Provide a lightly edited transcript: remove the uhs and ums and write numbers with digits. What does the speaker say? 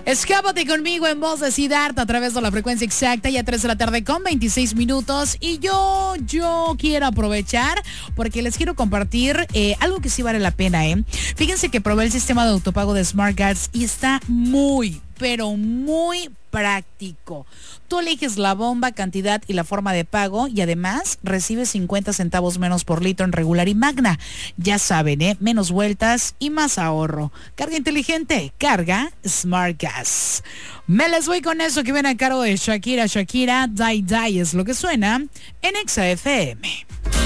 Escápate conmigo en voz de Siddhartha a través de la frecuencia exacta y a 3 de la tarde con 26 minutos. Y yo quiero aprovechar porque les quiero compartir algo que sí vale la pena, Fíjense que probé el sistema de autopago de Smart Gas y está muy, pero muy práctico. Tú eliges la bomba, cantidad y la forma de pago y además recibes 50 centavos menos por litro en regular y magna. Ya saben, menos vueltas y más ahorro. Carga inteligente, carga Smart Gas. Me les voy con eso que viene a cargo de Shakira. Shakira, Die Die es lo que suena en Exa FM.